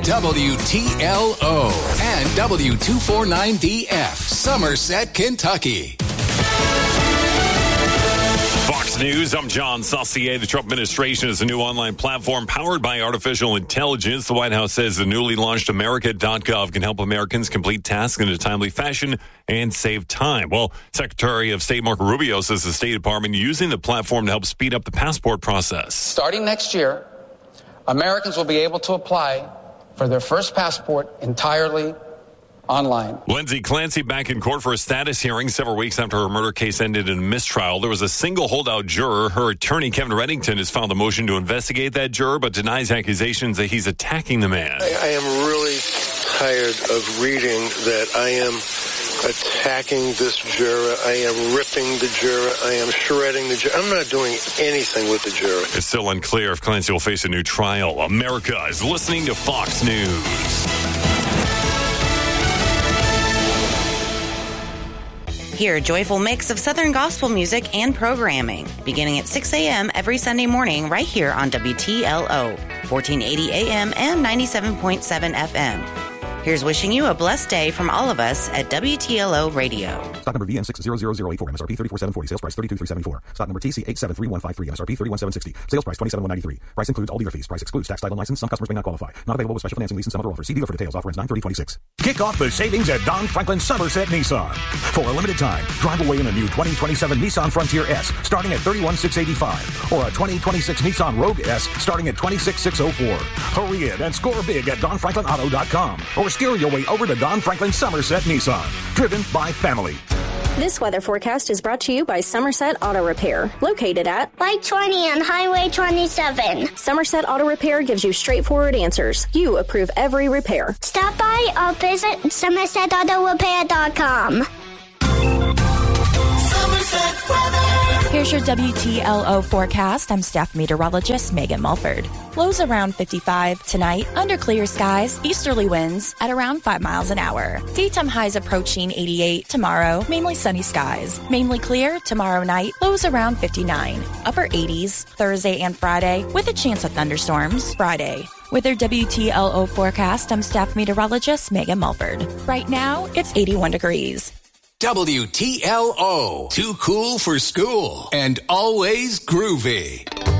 WTLO and W249DF, Somerset, Kentucky. Fox News, I'm John Saucier. The Trump administration is a new online platform powered by artificial intelligence. The White House says the newly launched America.gov can help Americans complete tasks in a timely fashion and save time. Well, Secretary of State Marco Rubio says the State Department using the platform to help speed up the passport process. Starting next year, Americans will be able to apply for their first passport entirely online. Lindsay Clancy back in court for a status hearing several weeks after her murder case ended in a mistrial. There was a single holdout juror. Her attorney, Kevin Reddington, has filed a motion to investigate that juror, but denies accusations that he's attacking the man. I am really tired of reading that I am attacking this juror. I am ripping the juror. I am shredding the juror. I'm not doing anything with the juror. It's still unclear if Clancy will face a new trial. America is listening to Fox News. Hear a joyful mix of Southern gospel music and programming, beginning at 6 a.m. every Sunday morning right here on WTLO, 1480 a.m. and 97.7 FM. Here's wishing you a blessed day from all of us at WTLO Radio. Stock number VN600084, MSRP 34740, sales price 32374. Stock number TC873153, MSRP 31760, sales price 27193. Price includes all dealer fees. Price excludes tax, title, and license. Some customers may not qualify. Not available with special financing, lease, and some other offers. See dealer for details. Offer ends 9/30/26. Kick off the savings at Don Franklin Somerset Nissan. For a limited time, drive away in a new 2027 Nissan Frontier S starting at $31,685, or a 2026 Nissan Rogue S starting at $26,604. Hurry in and score big at DonFranklinAuto.com, or steer your way over to Don Franklin Somerset Nissan. Driven by family. This weather forecast is brought to you by Somerset Auto Repair, located at Light 20 on Highway 27. Somerset Auto Repair gives you straightforward answers. You approve every repair. Stop by or visit SomersetAutoRepair.com. Somerset weather. Here's your WTLO forecast. I'm staff meteorologist Megan Mulford. Lows around 55 tonight, under clear skies, easterly winds at around 5 miles an hour. Daytime highs approaching 88 tomorrow, mainly sunny skies. Mainly clear tomorrow night, lows around 59. Upper 80s Thursday and Friday with a chance of thunderstorms Friday. With your WTLO forecast, I'm staff meteorologist Megan Mulford. Right now, it's 81 degrees. WTLO, too cool for school and always groovy.